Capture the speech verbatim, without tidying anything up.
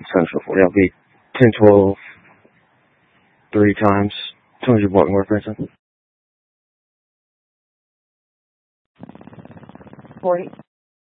Central Florida. That'll be ten, twelve, three times. two hundred block north, Branson. forty.